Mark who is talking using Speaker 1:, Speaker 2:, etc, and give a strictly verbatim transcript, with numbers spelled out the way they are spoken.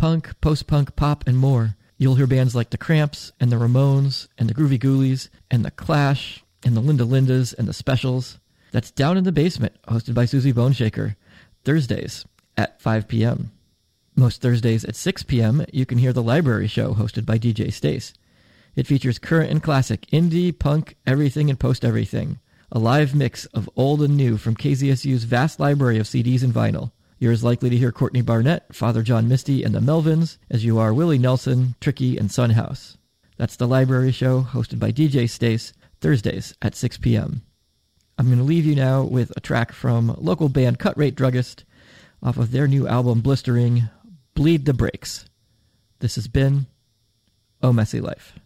Speaker 1: punk, post-punk, pop, and more. You'll hear bands like The Cramps, and The Ramones, and The Groovy Ghoulies, and The Clash, and The Linda Lindas, and The Specials. That's Down in the Basement, hosted by Susie Boneshaker, Thursdays at five p.m. Most Thursdays at six p.m., you can hear The Library Show, hosted by D J Stace. It features current and classic, indie, punk, everything, and post-everything. A live mix of old and new from K Z S U's vast library of C Ds and vinyl. You're as likely to hear Courtney Barnett, Father John Misty, and the Melvins as you are Willie Nelson, Tricky, and Son House. That's The Library Show, hosted by D J Stace, Thursdays at six p.m. I'm going to leave you now with a track from local band Cut Rate Druggist off of their new album Blistering, Bleed the Brakes. This has been Oh Messy Life.